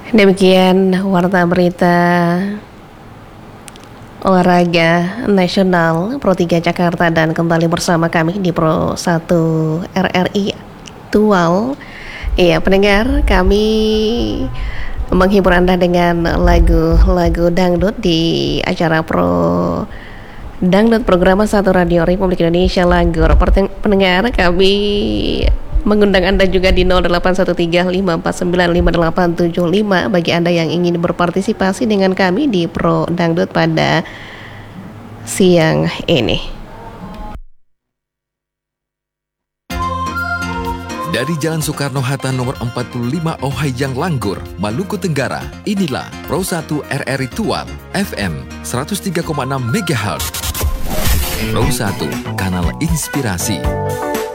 Demikian warta berita olahraga nasional Pro 3 Jakarta, dan kembali bersama kami di Pro 1 RRI Aktual. Iya pendengar, kami menghibur Anda dengan lagu-lagu dangdut di acara Pro Dangdut program 1 Radio Republik Indonesia Langgur. Pendengar, kami mengundang Anda juga di 081354958875 bagi Anda yang ingin berpartisipasi dengan kami di Pro Dangdut pada siang ini. Dari Jalan Soekarno-Hatta nomor 45 Ohayjang Langgur, Maluku Tenggara, inilah Pro 1 RRI Tual FM 103,6 MHz. Pro 1, kanal inspirasi.